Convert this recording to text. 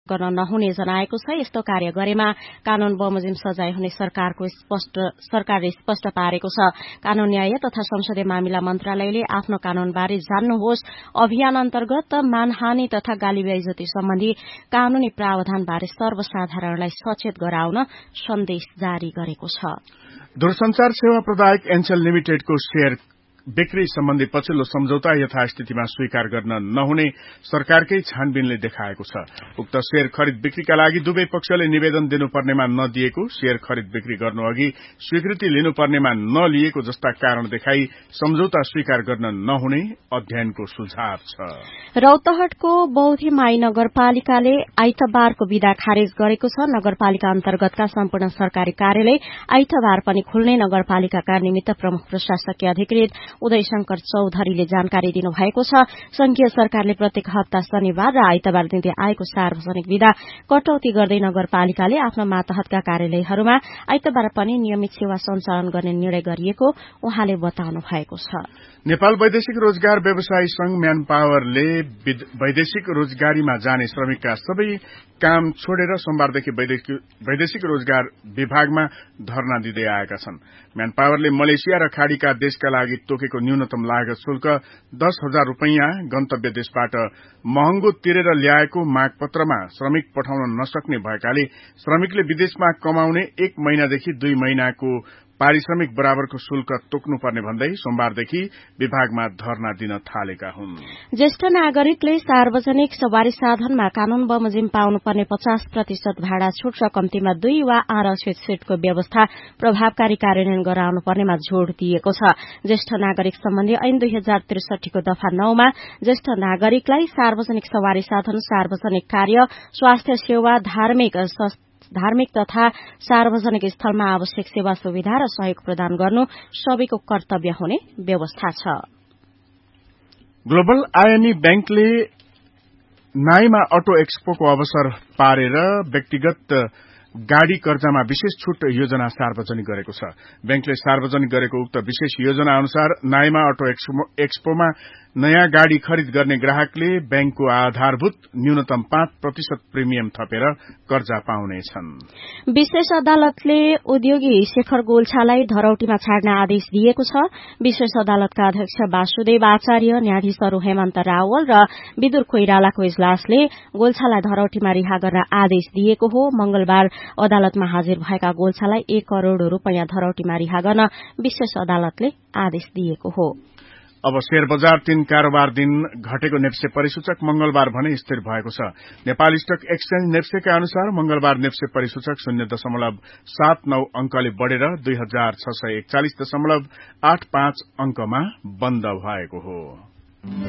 गर्न नहुने जनाएको छ। यस्तो कार्य गरेमा कानून बमोजिम सजाय हुने सरकारले स्पष्ट पारेको छ। कानून न्याय तथा संसदीय मामिला मन्त्रालयले आफ्नो कानूनबारे जान्नुहोस् अभियान अन्तर्गत मानहानि तथा गाली बेइज्जती सम्बन्धी कानूनी प्रावधानबारे सर्वसाधारणलाई सचेत गराउन सन्देश जारी गरेको छ। दूरसंचार सेवा प्रदायक एनसेल लिमिटेडको शेयर बिक्री सम्बन्धी पछिल्लो सम्झौता यथास्थितिमा स्वीकार गर्न नहुने सरकारकै छानबिनले देखाएको छ। उक्त शेयर खरिद बिक्रीका लागि दुवै पक्षले निवेदन दिनुपर्नेमा नदिएको, शेयर खरिद बिक्री गर्नु अघि स्वीकृति लिनुपर्नेमा नलिएको जस्ता कारण देखाई सम्झौता स्वीकार गर्न नहुने अध्ययनको सुझाव छ। रौतहटको बौद्धीमाई नगरपालिकाले आइतबारको विदा खारेज गरेको छ। नगरपालिका अन्तर्गतका सम्पूर्ण सरकारी कार्यालय आइतबार पनि खुल्ने नगरपालिकाका निमित्त प्रमुख प्रशासकीय अधिकृत उदयशंकर चौधरीले जानकारी दिनुभएको छ। संघीय सरकारले प्रत्येक हप्ता शनिबार र आइतबार दिँदै आएको सार्वजनिक विदा कटौती गर्दै नगरपालिकाले आफ्ना मातहतका कार्यालयहरूमा आइतबार पनि नियमित सेवा सञ्चालन गर्ने निर्णय गरिएको उहाँले बताउनु भएको छ। नेपाल वैदेशिक रोजगार व्यवसायी संघ म्यान पावरले वैदेशिक रोजगारीमा जाने श्रमिकका सबै काम छोडेर सोमबारदेखि वैदेशिक रोजगार विभागमा धरना दिँदै आएका छन्। म्यान पावरले मलेसिया र खाड़ीका देशका लागि तोकेको न्यूनतम लागत शुल्क 10,000 रुपैयाँ गन्तव्य देशबाट महँगो तिरेर ल्याएको मागपत्रमा श्रमिक पठाउन नसक्ने भएकाले श्रमिकले विदेशमा कमाउने 1 महिनादेखि 2 महिनाको पारिश्रमिक बराबरको शुल्क तोक्नुपर्ने भन्दै सोमबारदेखि विभागमा धरना दिन थालेका हुन्। ज्येष्ठ नागरिकले सार्वजनिक सवारी साधनमा कानून बमोजिम पाउनुपर्ने 50% भाडा छूट र कम्तीमा 2 वा आरक्षित सीटको व्यवस्था प्रभावकारी कार्यान्वयन गराउनु पर्नेमा जोड़ दिएको छ। ज्येष्ठ नागरिक सम्बन्धी ऐन 2063 को दफा 9 मा ज्येष्ठ नागरिकलाई सार्वजनिक सवारी साधन, सार्वजनिक कार्य, स्वास्थ्य सेवा, धार्मिक तथा सार्वजनिक स्थलमा आवश्यक सेवा सुविधा र सहयोग प्रदान गर्नु सबैको कर्तव्य हुने व्यवस्था छ। ग्लोबल आईएमई बैंकले नाइमा अटो एक्सपोको अवसर पारेर व्यक्तिगत गाड़ी कर्जामा विशेष छूट योजना सार्वजनिक गरेको छ। बैंकले सार्वजनिक गरेको उक्त विशेष योजना अनुसार नाइमा अटो एक्सपोमा नयाँ गाड़ी खरिद गर्ने ग्राहकले बैंकको आधारभूत न्यूनतम 5% प्रिमियम थपेर कर्जा पाउनेछन्। विशेष अदालतले उद्योगी शेखर गोल्छालाई धरौटीमा छाड्न आदेश दिएको छ। विशेष अदालतका अध्यक्ष वासुदेव आचार्य, न्यायाधीशहरू हेमन्त रावल र विदुर कोइरालाको इजलासले गोल्छालाई धरौटीमा रिहा गर्न आदेश दिएको हो। मंगलबार अदालतमा हाजिर भएका गोल्छालाई 1 करोड़ रूपैयाँ धरौटीमा रिहा गर्न विशेष अदालतले आदेश दिएको हो। अब शेयर बजार 3 कारोबार दिन घटेको नेप्से परिसूचक मंगलबार भने स्थिर भएको छ। नेपाल स्टक एक्सचेन्ज नेप्सेका अनुसार मंगलबार नेप्से परिसूचक 0.79 अंकले बढ़ेर 2641.85 अंकमा बन्द भएको हो।